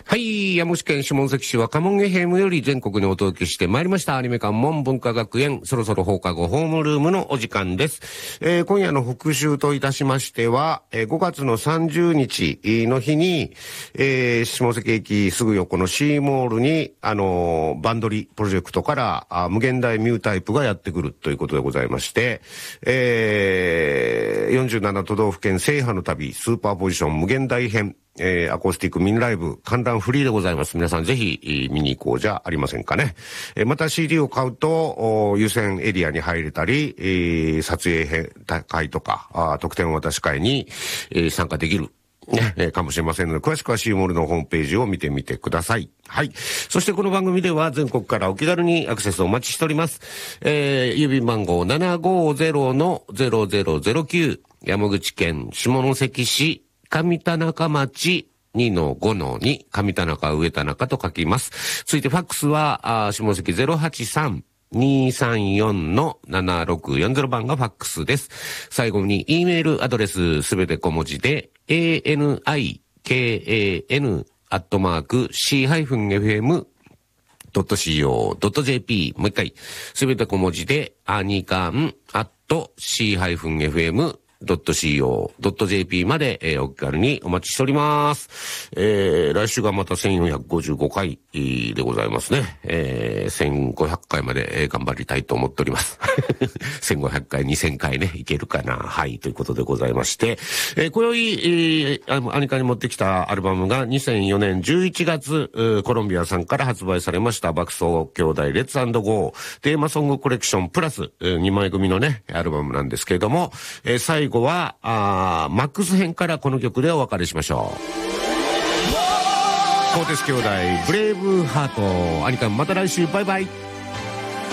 はい、山口県下関市はカモンゲヘムより全国にお届けしてまいりましたアニメ館門文化学園、そろそろ放課後ホームルームのお時間です。今夜の復習といたしましては、5月の30日の日に、下関駅すぐ横のシーモールにバンドリプロジェクトから無限大ミュータイプがやってくるということでございまして、47都道府県制覇の旅スーパーポジション無限大編、アコースティックミニライブ観覧フリーでございます。皆さんぜひ見に行こうじゃありませんかね。また CD を買うと優先エリアに入れたり、撮影会とか特典渡し会に、参加できるかもしれませんので、詳しくはシーモールのホームページを見てみてください。はい。そしてこの番組では全国からお気軽にアクセスをお待ちしております。郵便番号 750-0009 山口県下関市上田中町 2-5-2 上田中上田中と書きます。続いてファックスは下関 083-234-7640 番がファックスです。最後に E メールアドレスすべて小文字で anikan@c-fm.co.jp もう一回すべて小文字でanikan@c-fm.co.jp まで、お気軽にお待ちしております。来週がまた1455回でございますね。1500回まで、頑張りたいと思っております。1500回、2000回ね、いけるかな。はい、ということでございまして、今宵、アニカに持ってきたアルバムが2004年11月、コロンビアさんから発売されました爆走兄弟レッツ&ゴーテーマソングコレクションプラス、2枚組のね、アルバムなんですけれども、最後はマックス編からこの曲でお別れしましょう。コーテス兄弟ブレイブハート。アニカンまた来週、バイバイ。